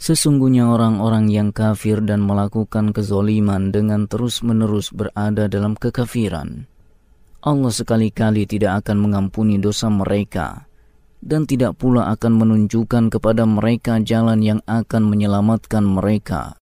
Sesungguhnya orang-orang yang kafir dan melakukan kezoliman dengan terus-menerus berada dalam kekafiran, Allah sekali-kali tidak akan mengampuni dosa mereka dan tidak pula akan menunjukkan kepada mereka jalan yang akan menyelamatkan mereka